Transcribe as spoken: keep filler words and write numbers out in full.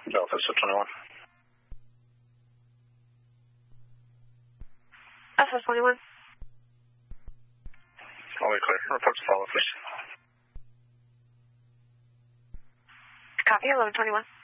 Delta twenty-one. S S twenty-one. All way clear. Report to follow, please. Copy, eleven twenty-one.